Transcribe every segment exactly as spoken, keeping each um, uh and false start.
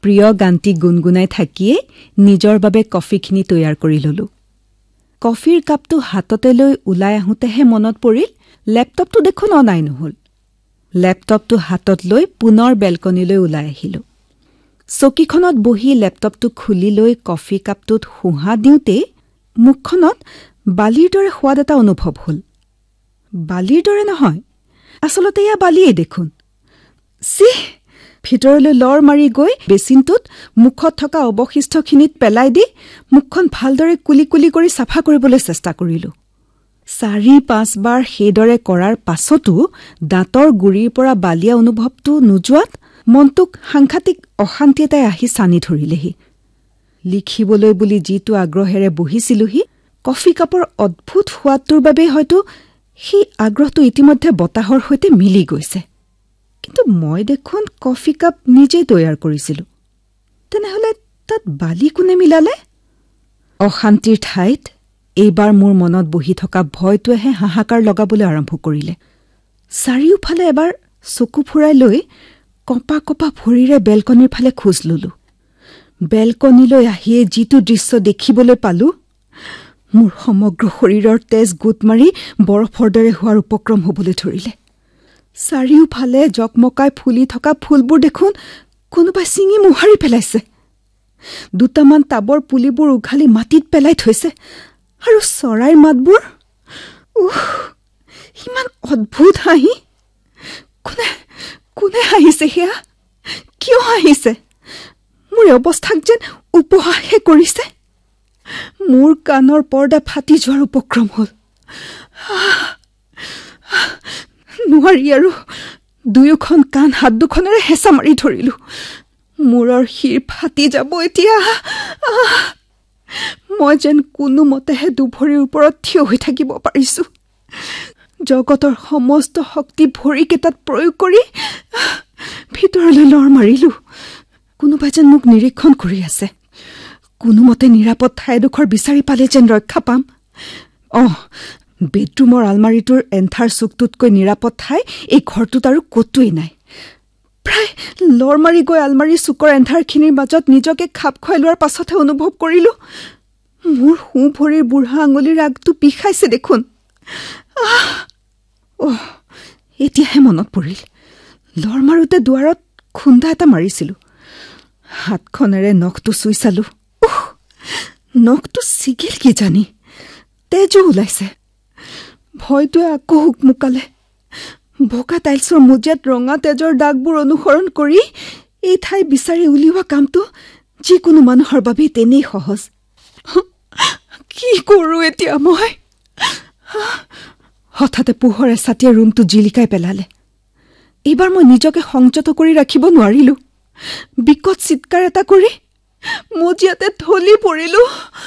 প্ৰিয় গানটি গুণগুণাই থাকিয়ে নিজৰ বাবে কফিখিনি তৈয়াৰ কৰি ললো কফিৰ কাপটো হাততে লৈ উলাই আহোতেহে মনত পৰিল লেপটপটো দেখোন অনাই নহল লেপটপটো হাতত লৈ পুনৰ বেলকনিলৈ উলাই আহিলো চকীখনত বহি লেপটপটো খুলি লৈ কফি কাপটোত হুহা দিওঁতে মুখখনত বালিৰ দৰে সোৱাদ এটা অনুভৱ হল বালিৰ দৰে নহয় আসলতে ইয়া বালিয়ে দেখোন সি ভিতৰলৈ লৰ মাৰি গৈ বেচিনটোত মুখত থকা অৱশিষ্টখিনিত পেলাই দি মুখখন ভালদৰে কুলি কুলি কৰি সাফা কৰিবলৈ চেষ্টা কৰিলো চাৰি পাঁচ বাৰ সেইদৰে কৰাৰ পাছতো দাঁতৰ গুৰিৰ পৰা বালিয়া অনুভৱটো নোযোৱাত মনটোক সাংঘাতিক অশান্তি এটাই আহি চানি ধৰিলেহি লিখিবলৈ বুলি যিটো আগ্ৰহেৰে বহিছিলোহি কফি কাপৰ অদ্ভুত সোৱাদটোৰ বাবে হয়তো সেই আগ্ৰহটো ইতিমধ্যে বতাহৰ সৈতে মিলি গৈছে কিন্তু মই দেখোন কফি কাপ নিজে তৈয়াৰ কৰিছিলো তেনেহলে তাত বালি কোনে মিলালে অশান্তিৰ ঠাইত এইবাৰ মোৰ মনত বহি থকা ভয়টোহে হাহাকাৰ লগাবলৈ আৰম্ভ কৰিলে চাৰিওফালে এবাৰ চকু ফুৰাই লৈ কপা কপা ভৰিৰে বেলকনিৰ ফালে খোজ ললো বেলকনিলৈ আহিয়ে যিটো দৃশ্য দেখিবলৈ পালো মোৰ সমগ্ৰ শৰীৰৰ তেজ গোট মাৰি বৰফৰ দৰে হোৱাৰ উপক্ৰম হ'বলৈ ধৰিলে চাৰিওফালে জকমকাই ফুলি থকা ফুলবোৰ দেখোন কোনোবাই ছিঙি মোহাৰি পেলাইছে দুটামান টাবৰ পুলিবোৰ উঘালি মাটিত পেলাই থৈছে আৰু চৰাইৰ মাতবোৰ উহ ইমান অদ্ভুত হাঁহি কোনে কোনে হাঁহিছে সেয়া কিয় হাঁহিছে মোৰ অৱস্থাক যেন উপহাসহে কৰিছে মোৰ কাণৰ পৰ্দা ফাটি যোৱাৰ উপক্ৰম হ'ল নোৱাৰি আৰু দুয়োখন কাণ হাত দুখনেৰে হেঁচা মাৰি ধৰিলো মূৰৰ শিৰ ফাটি যাব এতিয়া মই যেন কোনোমতেহে দুভৰিৰ ওপৰত থিয় হৈ থাকিব পাৰিছো জগতৰ সমস্ত শক্তি ভৰিকেইটাত প্ৰয়োগ কৰি ভিতৰলৈ লৰ মাৰিলো কোনোবাই যেন মোক নিৰীক্ষণ কৰি আছে কোনোমতে নিৰাপদ ঠাইডোখৰ বিচাৰি পালে যেন ৰক্ষা পাম অহ বেডৰুমৰ আলমাৰিটোৰ এন্থাৰ চুকটোতকৈ নিৰাপদ ঠাই এই ঘৰটোত আৰু কতোৱেই নাই প্ৰায় লৰ মাৰি গৈ আলমাৰীৰ চুকৰ এন্থাৰখিনিৰ মাজত নিজকে খাপ খুৱাই লোৱাৰ পাছতহে অনুভৱ কৰিলো মোৰ সোঁ ভৰিৰ বুঢ়া আঙুলিৰ আগটো বিষাইছে দেখোন অহ এতিয়াহে মনত পৰিল লৰ মাৰোতে দুৱাৰত খুন্দা এটা মাৰিছিলো হাতখনেৰে নখটো চুই চালো উহ নখটো ছিগিল কি জানি তেজো ওলাইছে ভয়টোৱে আকৌ হুকমুকালে বগা টাইলছৰ মজিয়াত ৰঙা তেজৰ দাগবোৰ অনুসৰণ কৰি এই ঠাই বিচাৰি উলিওৱা কামটো যিকোনো মানুহৰ বাবে তেনেই সহজ কি কৰো এতিয়া মই হঠাতে পোহৰ এচাটিয়ে ৰুমটো জিলিকাই পেলালে এইবাৰ মই নিজকে সংযত কৰি ৰাখিব নোৱাৰিলো বিকট চিৎকাৰ এটা কৰি মজিয়াতে ঢলি পৰিলো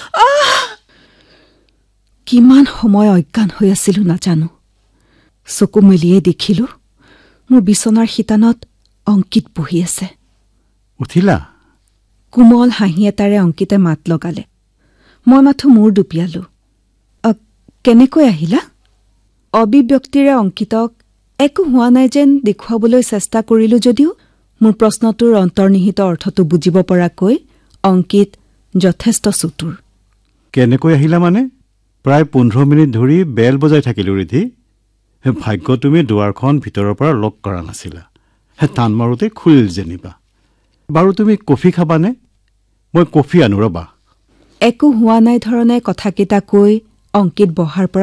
কিমান সময় অজ্ঞান হৈ আছিলো নাজানো চকু মেলিয়ে দেখিলো মোৰ বিছনাৰ শিতানত অংকিত বহি আছে উঠিলা কোমল হাঁহি এটাৰে অংকিতে মাত লগালে মই মাথো মূৰ দুপিয়ালো কেনেকৈ আহিলা অবিব্যক্তিৰে অংকিতক একো হোৱা নাই যেন দেখুৱাবলৈ চেষ্টা কৰিলো যদিও মোৰ প্ৰশ্নটোৰ অন্তৰ্নিহিত অৰ্থটো বুজিব পৰাকৈ অংকিত যথেষ্ট চতুৰ কেনেকৈ আহিলা মানে প্ৰায় পোন্ধৰ মিনিট ধৰি বেল বজাই থাকিলো ৰিধি ভাগ্য তুমি দুৱাৰখন ভিতৰৰ পৰা লক কৰা নাছিলা হে টান মাৰোতে খুলিল যেনিবা বাৰু তুমি কফি খাবানে মই কফি আনো ৰবা একো হোৱা নাই ধৰণে কথাকেইটা কৈ অংকিত বহাৰ পৰা